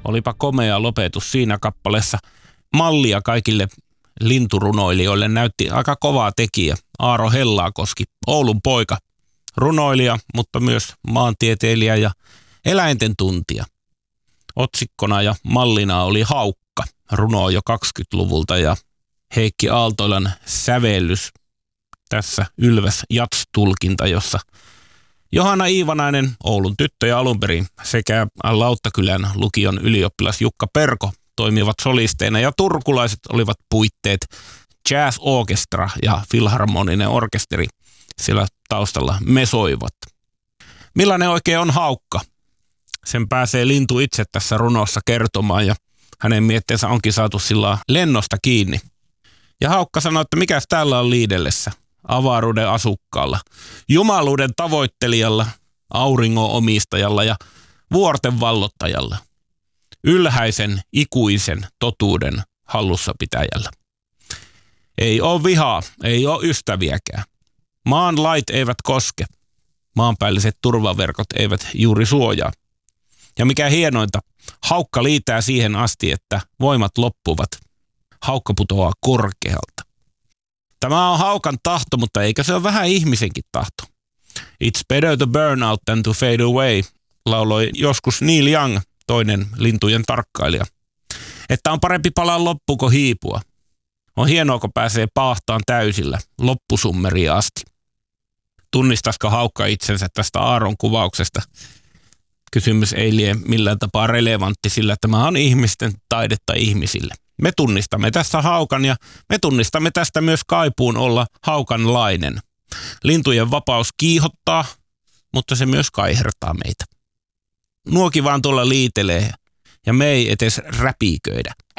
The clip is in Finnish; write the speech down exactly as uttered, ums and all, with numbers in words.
Olipa komea lopetus siinä kappaleessa. Mallia kaikille linturunoilijoille näytti aika kovaa tekijä Aaro Hellaakoski, Oulun poika. Runoilija, mutta myös maantieteilijä ja eläinten tuntija. Otsikkona ja mallina oli Haukka, runo jo kaksikymmentäluvulta ja Heikki Aaltoilan sävellys. Tässä Ylväs Jats-tulkinta, jossa Johanna Iivanainen, Oulun tyttö ja alun perin, sekä Lauttakylän lukion ylioppilas Jukka Perko toimivat solisteina ja turkulaiset olivat puitteet Jazz Orchestra ja Filharmoninen orkesteri siellä taustalla mesoivat. Millainen oikein on haukka? Sen pääsee lintu itse tässä runossa kertomaan ja hänen mietteensä onkin saatu sillä lennosta kiinni. Ja haukka sanoi, että mikäs täällä on liidellessä, avaruuden asukkaalla, jumaluuden tavoittelijalla, auringon omistajalla ja vuorten vallottajalla, ylhäisen ikuisen totuuden hallussapitäjällä. Ei ole vihaa, ei ole ystäviäkään. Maan lait eivät koske. Maanpäälliset turvaverkot eivät juuri suojaa. Ja mikä hienointa, haukka liitää siihen asti, että voimat loppuvat. Haukka putoaa korkealta. Tämä on haukan tahto, mutta eikö se ole vähän ihmisenkin tahto? It's better to burn out than to fade away, lauloi joskus Neil Young, toinen lintujen tarkkailija. Että on parempi palaa loppuun kuin hiipua. On hienoa, kun pääsee paahtaan täysillä, loppusummeriin asti. Tunnistaisiko haukka itsensä tästä Aaron kuvauksesta? Kysymys ei lie millään tapaa relevantti, sillä tämä on ihmisten taidetta ihmisille. Me tunnistamme tässä haukan ja me tunnistamme tästä myös kaipuun olla haukanlainen. Lintujen vapaus kiihottaa, mutta se myös kaihertaa meitä. Nuoki vaan tuolla liitelee ja me ei edes räpiköidä.